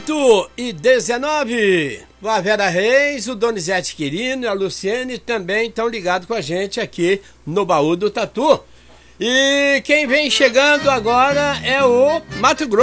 8h19. A Vera Reis, o Donizete Quirino e a Luciene também estão ligados com a gente aqui no Baú do Tatu. E quem vem chegando agora é o Mato Grosso.